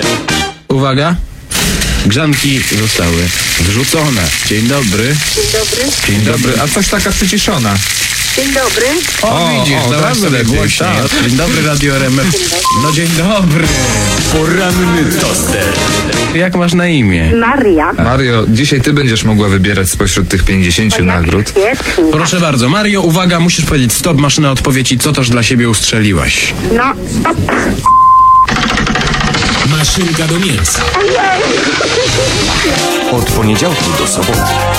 Uwaga. Grzanki zostały wrzucone. Dzień dobry. Dzień dobry. Dzień dobry. A coś taka przyciszona. Dzień dobry. O, widzisz, o, dawaj teraz sobie lepiej, głośniej. tak. Dzień dobry, Radio RMF. No dzień dobry. Poranny toster. Jak masz na imię? Maria. Mario, dzisiaj ty będziesz mogła wybierać spośród tych 50 nagród. Świetnie. Proszę bardzo. Mario, uwaga, musisz powiedzieć stop, maszyna odpowiedzi, co też dla siebie ustrzeliłaś. No, stop. Maszynka do mięsa. Ojej. Od poniedziałku do soboty